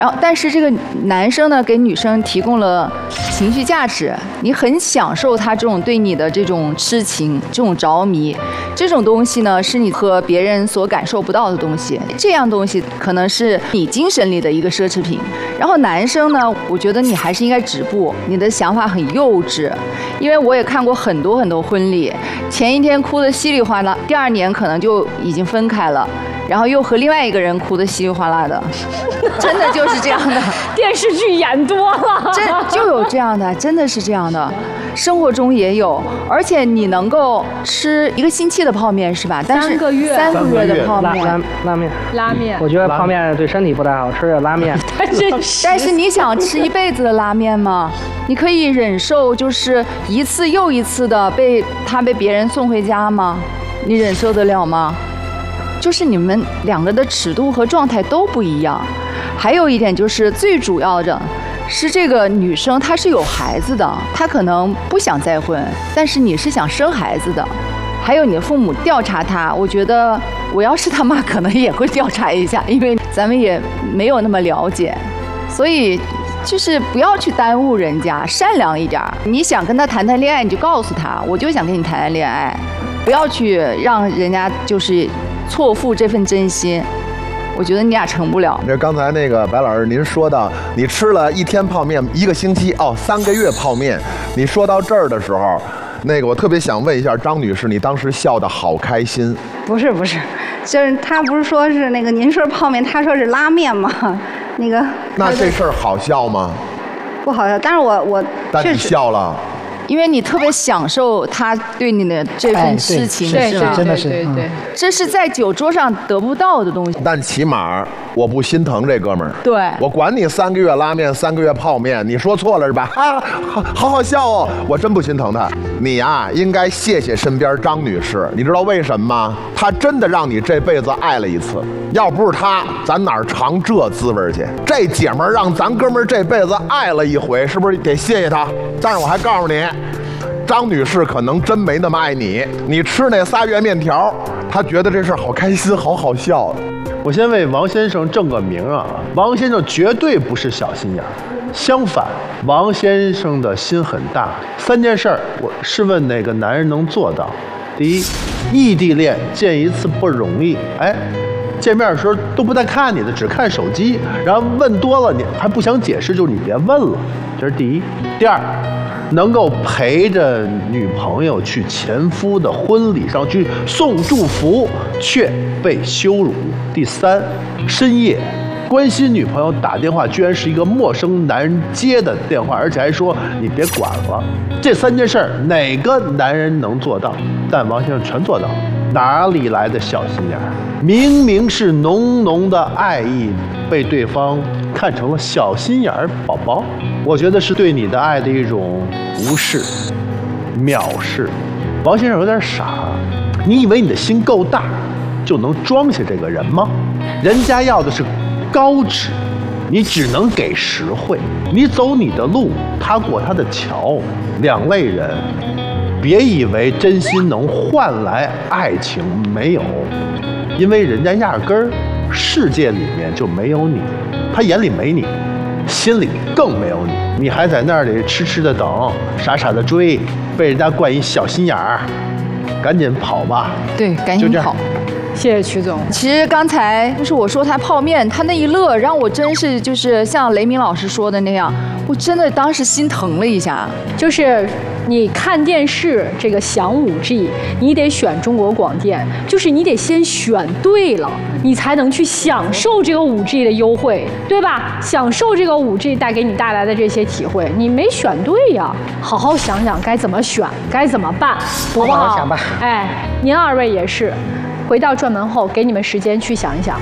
然后，但是这个男生呢，给女生提供了情绪价值，你很享受他这种对你的这种痴情、这种着迷，这种东西呢，是你和别人所感受不到的东西。这样东西可能是你精神里的一个奢侈品。然后男生呢，我觉得你还是应该止步，你的想法很幼稚，因为我也看过很多婚礼，前一天哭得稀里哗啦，第2年可能就已经分开了。然后又和另外一个人哭得稀里哗啦的，真的就是这样的。 电视剧演多了， 真就有这样的，真的是这样的，生活中也有。而且你能够吃1个星期的泡面是吧？但是3个月的泡面， 拉面。我觉得泡面对身体不太好，吃点拉面。 但是你想吃一辈子的拉面吗？你可以忍受就是一次又一次的被别人送回家吗？你忍受得了吗？就是你们2个的尺度和状态都不一样。还有一点就是最主要的是这个女生她是有孩子的，她可能不想再婚，但是你是想生孩子的。还有你的父母调查她，我觉得我要是他妈可能也会调查一下，因为咱们也没有那么了解，所以就是不要去耽误人家，善良一点。你想跟他谈恋爱，你就告诉他，我就想跟你谈恋爱，不要去让人家就是错付这份真心，我觉得你俩成不了。 这刚才那个白老师，您说到你吃了1天泡面1个星期，3个月泡面，你说到这儿的时候，那个我特别想问一下张女士，你当时笑得好开心？ 不是，就是他不是说是那个您说泡面，他说是拉面吗？那这事儿好笑吗？ 不好笑，但是我但你笑了。 因为你特别享受他对你的这份痴情，是吗？ 真的是， 对，这是在酒桌上得不到的东西。 但起码我不心疼这哥们儿。 对， 我管你3个月拉面，3个月泡面，你说错了是吧？好笑哦，我真不心疼他。你呀，应该谢谢身边张女士，你知道为什么吗？她真的让你这辈子爱了一次，要不是她，咱哪尝这滋味去？这姐们儿让咱哥们儿这辈子爱了一回，是不是得谢谢她？但是我还告诉你。张女士可能真没那么爱你，你吃那3元面条，她觉得这事好开心，好笑。 我先为王先生正个名啊，王先生绝对不是小心眼，相反，王先生的心很大。3件事儿，我试问哪个男人能做到？第一，异地恋见一次不容易，见面的时候都不带看你的，只看手机，然后问多了你还不想解释，就是你别问了，这是第一。第二，能够陪着女朋友去前夫的婚礼上去送祝福，却被羞辱。第三，深夜关心女朋友打电话，居然是一个陌生男人接的电话，而且还说你别管了。这3件事儿，哪个男人能做到？但王先生全做到。哪里来的小心眼？明明是浓浓的爱意，被对方看成了小心眼宝宝。我觉得是对你的爱的一种无视、藐视。王先生有点傻，你以为你的心够大，就能装下这个人吗？人家要的是高质，你只能给实惠。你走你的路，他过他的桥，两类人。别以为真心能换来爱情，没有，因为人家压根儿世界里面就没有你，他眼里没你，心里更没有你，你还在那里痴痴的等，傻傻的追，被人家灌一小心眼儿，赶紧跑吧。 对，赶紧跑。 谢谢曲总。 其实刚才就是我说他泡面，他那一乐让我真是就是像雷鸣老师说的那样，我真的当时心疼了一下。 就是你看电视这个享 5G， 你得选中国广电，就是你得先选对了，你才能去享受这个 5G 的优惠，对吧？享受这个 5G 带给你带来的这些体会，你没选对呀，好好想想该怎么选，该怎么办，好不好？ 好好想吧。 您2位也是。回到转门后，给你们时间去想一想。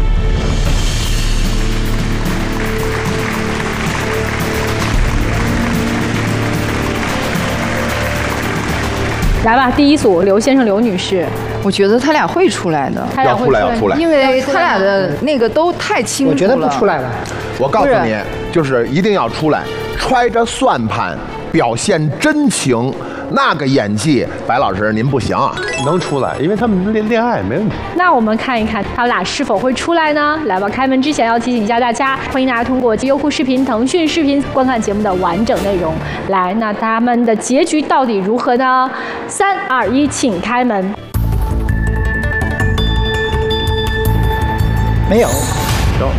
来吧，第一组，刘先生、刘女士。 我觉得他俩会出来的， 要出来， 因为他俩的那个都太清楚了。 我觉得不出来了。 我告诉你，就是一定要出来，揣着算盘，表现真情， 那个演技，白老师您不行， 能出来，因为他们恋爱没问题。 那我们看一看他们俩是否会出来呢？来吧，开门之前要提醒一下大家，欢迎大家通过优酷视频、腾讯视频观看节目的完整内容。来，那他们的结局到底如何呢？3、2、1，请开门。 没有。